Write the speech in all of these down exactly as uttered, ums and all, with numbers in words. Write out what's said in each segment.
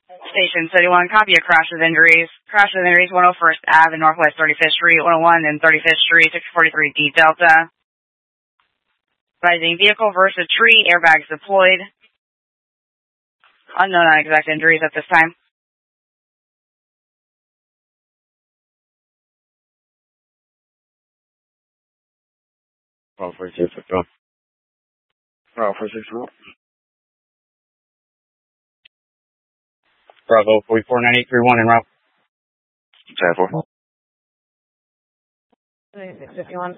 Station City one, copy of crash with injuries. Crash with injuries, one oh first Avenue and Northwest thirty-fifth Street, one oh one and thirty-fifth Street, six forty-three D Delta. Rising vehicle versus tree, airbags deployed. Unknown exact injuries at this time. Bravo forty-six, go. Bravo forty-six, go. Bravo forty-four nine eight three one en route. ten four. six fifty-one.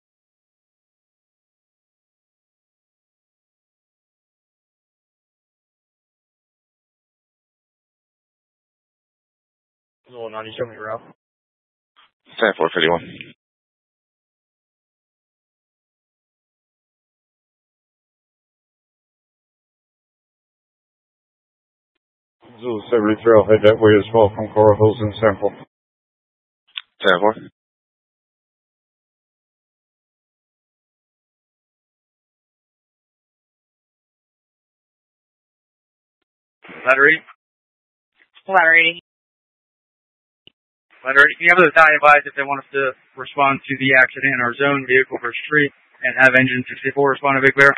Zulu ninety, show me route. ten four fifty-one. Zulu seventy-three, I'll head that way as well from Coral Hills and Sample. ten four. Ladder eighty. Ladder eighty. Ladder eighty. Can you have the battalion advise if they want us to respond to the accident in our zone, vehicle versus tree, and have engine sixty-four respond to Big Bear?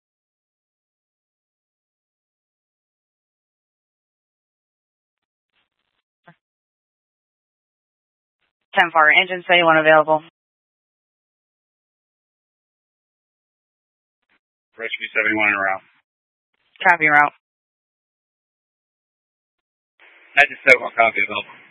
ten four, engine seventy-one available. Rescue seventy-one en route. Copy route. I just said one copy available.